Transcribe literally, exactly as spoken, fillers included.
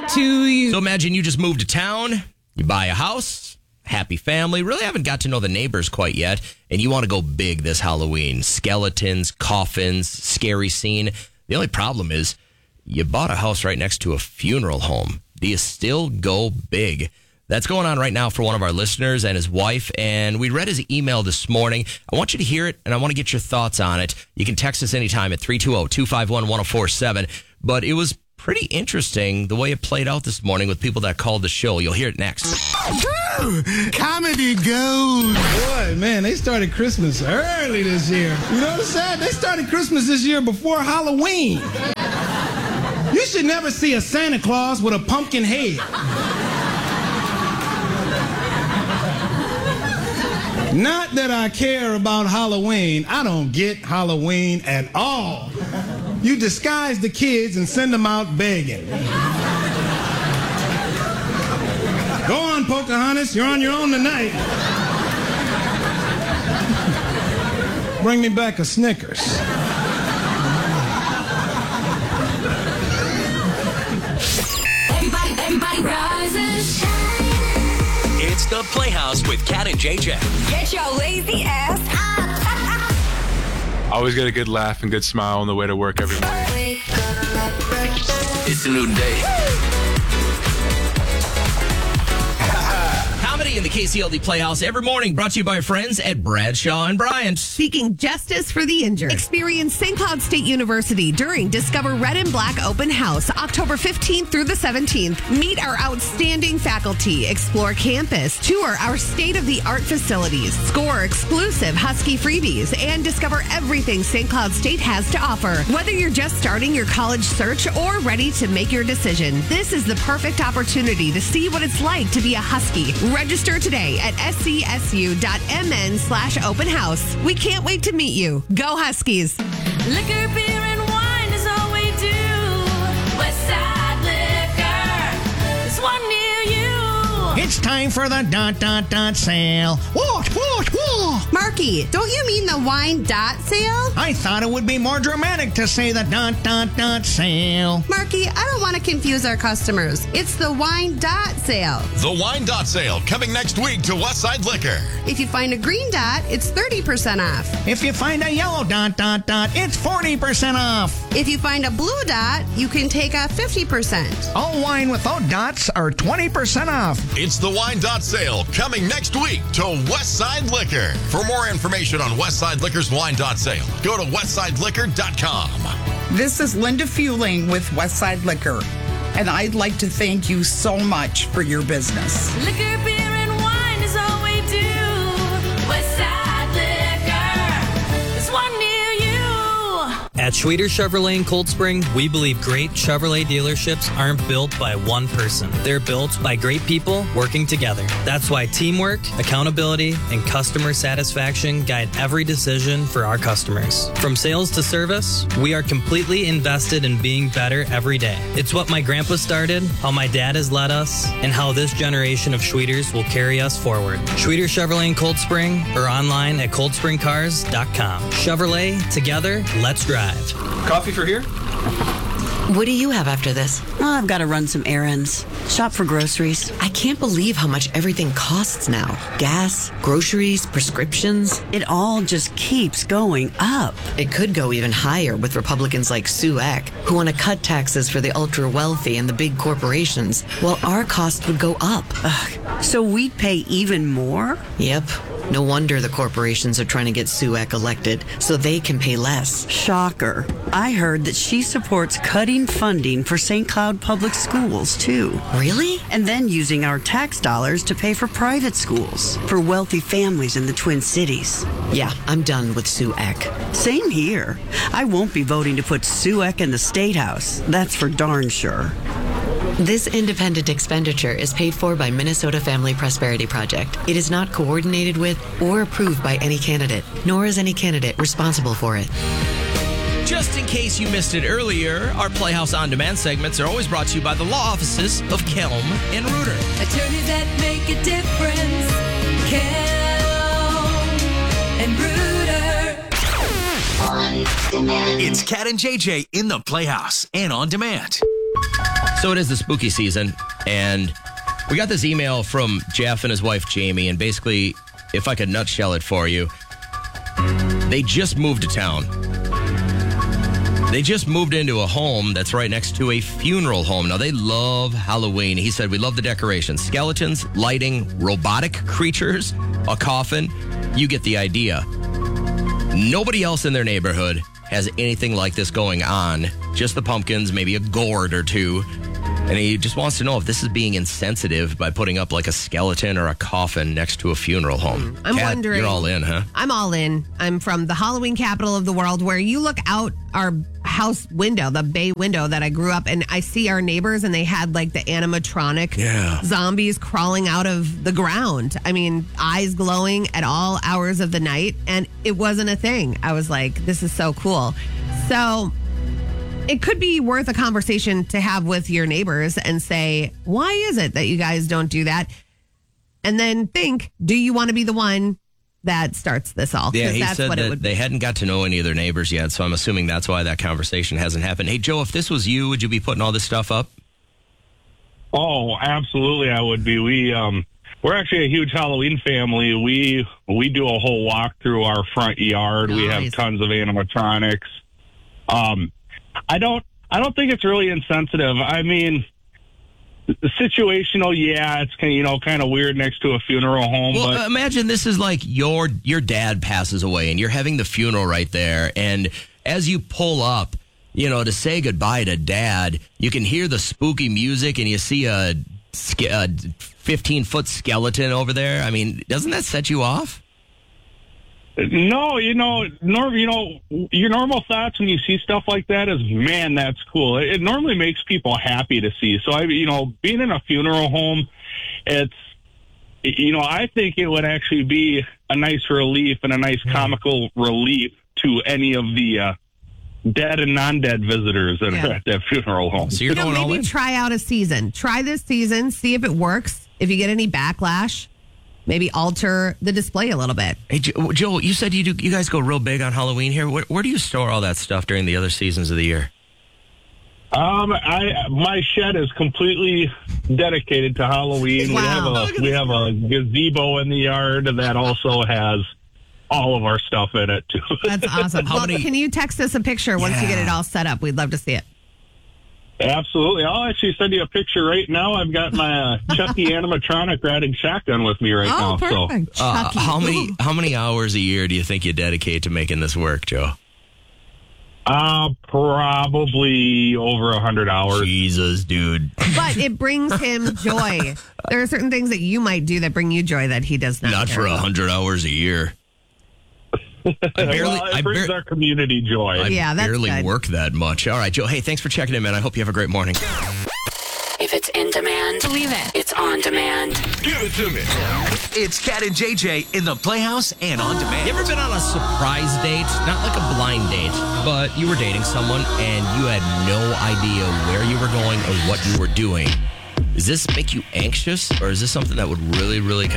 to you. So imagine you just moved to town, you buy a house, happy family, really haven't got to know the neighbors quite yet, and you want to go big this Halloween. Skeletons, coffins, scary scene. The only problem is you bought a house right next to a funeral home. Do you still go big? That's going on right now for one of our listeners and his wife, and we read his email this morning. I want you to hear it, and I want to get your thoughts on it. You can text us anytime at three two zero, two five one, one zero four seven, but it was pretty interesting the way it played out this morning with people that called the show. You'll hear it next. Comedy gold. Boy, man, they started Christmas early this year. You know what I'm saying? They started Christmas this year before Halloween. You should never see a Santa Claus with a pumpkin head. Not that I care about Halloween. I don't get Halloween at all. You disguise the kids and send them out begging. Go on, Pocahontas. You're on your own tonight. Bring me back a Snickers. Everybody, everybody rises. It's the Playhouse with Cat and J J. Get your lazy ass up. Always get a good laugh and good smile on the way to work every morning. It's a new day. Comedy in the K C L D Playhouse every morning, brought to you by our friends at Bradshaw and Bryant. Seeking justice for the injured. Experience Saint Cloud State University during Discover Red and Black Open House, October fifteenth through the seventeenth. Meet our outstanding faculty, explore campus, tour our state-of-the-art facilities, score exclusive Husky freebies, and discover everything Saint Cloud State has to offer. Whether you're just starting your college search or ready to make your decision, this is the perfect opportunity to see what it's like to be a Husky. Register today at scsu.mn slash open house. We can't wait to meet you. Go Huskies. Liquor, beer, and wine is all we do. Westside Liquor. There's one near you. It's time for the dot dot dot sale. Whoa, whoa, whoa. Marky, don't you mean the wine dot sale? I thought it would be more dramatic to say the dot dot dot sale. Marky, I don't want to confuse our customers. It's the wine dot sale. The Wine Dot Sale coming next week to Westside Liquor. If you find a green dot, it's thirty percent off. If you find a yellow dot dot dot, it's forty percent off. If you find a blue dot, you can take off fifty percent. All wine without dots are twenty percent off. It's the Wine Dot Sale coming next week to Westside Liquor. For more information on Westside Liquor's Wine Dot Sale, go to westside liquor dot com. This is Linda Fueling with Westside Liquor, and I'd like to thank you so much for your business. Liquor, beer, and wine is all we do. Westside Liquor. There's one near you. At Schweter Chevrolet in Cold Spring, we believe great Chevrolet dealerships aren't built by one person. They're built by great people working together. That's why teamwork, accountability, and customer satisfaction guide every decision for our customers. From sales to service, we are completely invested in being better every day. It's what my grandpa started, how my dad has led us, and how this generation of Schweters will carry us forward. Schweter Chevrolet in Cold Spring or online at cold spring cars dot com. Chevrolet, together, let's drive. Coffee for here? What do you have after this? Oh, I've got to run some errands. Shop for groceries. I can't believe how much everything costs now. Gas, groceries, prescriptions. It all just keeps going up. It could go even higher with Republicans like Sue Eck, who want to cut taxes for the ultra-wealthy and the big corporations, while our costs would go up. Ugh. So we'd pay even more? Yep. No wonder the corporations are trying to get Sue Eck elected so they can pay less. Shocker. I heard that she supports cutting funding for Saint Cloud Public Schools, too. Really? And then using our tax dollars to pay for private schools for wealthy families in the Twin Cities. Yeah, I'm done with Sue Eck. Same here. I won't be voting to put Sue Eck in the State House. That's for darn sure. This independent expenditure is paid for by Minnesota Family Prosperity Project. It is not coordinated with or approved by any candidate, nor is any candidate responsible for it. Just in case you missed it earlier, our Playhouse On Demand segments are always brought to you by the law offices of Kelm and Reuter. Attorneys that make a difference. Kelm and Reuter. On demand. It's Cat and J J in the Playhouse and on demand. So it is the spooky season, and we got this email from Jeff and his wife, Jamie, and basically, if I could nutshell it for you, they just moved to town. They just moved into a home that's right next to a funeral home. Now, they love Halloween. He said, we love the decorations. Skeletons, lighting, robotic creatures, a coffin. You get the idea. Nobody else in their neighborhood has anything like this going on. Just the pumpkins, maybe a gourd or two. And he just wants to know if this is being insensitive by putting up like a skeleton or a coffin next to a funeral home. I'm Kat, wondering. You're all in, huh? I'm all in. I'm from the Halloween capital of the world, where you look out our house window, the bay window that I grew up, and I see our neighbors, and they had like the animatronic Yeah. zombies crawling out of the ground. I mean, eyes glowing at all hours of the night, and it wasn't a thing. I was like, this is so cool. So it could be worth a conversation to have with your neighbors and say, why is it that you guys don't do that? And then think, do you want to be the one that starts this all? Yeah, he that's said what it that would they be. hadn't got to know any of their neighbors yet, so I'm assuming that's why that conversation hasn't happened. Hey, Joe, if this was you, would you be putting all this stuff up? Oh, absolutely, I would be. We um, we're actually a huge Halloween family. We we do a whole walk through our front yard. We have Nice. tons of animatronics. Um, I don't I don't think it's really insensitive. I mean, the situational, yeah, it's kind of, you know kind of weird next to a funeral home. Well, but uh, imagine this is like your your dad passes away and you're having the funeral right there. And as you pull up, you know, to say goodbye to dad, you can hear the spooky music and you see a fifteen-foot skeleton over there. I mean, doesn't that set you off? No, you know, norm, you know, your normal thoughts when you see stuff like that is, man, that's cool. It, it normally makes people happy to see. So I, you know, being in a funeral home, it's, you know, I think it would actually be a nice relief and a nice comical relief to any of the uh, dead and non-dead visitors that Yeah. are at that funeral home. So you're You know, going all maybe in? try out a season. Try this season, see if it works. If you get any backlash, maybe alter the display a little bit. Hey, Jo- Joel, you said you do. You guys go real big on Halloween here. Where, where do you store all that stuff during the other seasons of the year? Um, I my shed is completely dedicated to Halloween. Wow. We have a we have a gazebo in the yard that also has all of our stuff in it too. That's awesome. How well, many- can you text us a picture once you get it all set up? We'd love to see it. Absolutely. I'll actually send you a picture right now. I've got my uh, Chucky animatronic riding shotgun with me right Oh, now. So perfect. Uh, Chucky. how many how many hours a year do you think you dedicate to making this work, Joe? uh, probably over a hundred hours. Jesus, dude. But it brings him joy. There are certain things that you might do that bring you joy that he does not. Not care for a about. hundred hours a year. I barely, well, it I brings bar- our community joy. I Yeah, that's barely good. work that much. All right, Joe. Hey, thanks for checking in, man. I hope you have a great morning. If it's in demand, believe it. It's on demand. Give it to me. It's Cat and J J in the Playhouse and on demand. You ever been on a surprise date? Not like a blind date, but you were dating someone and you had no idea where you were going or what you were doing. Does this make you anxious, or is this something that would really, really kind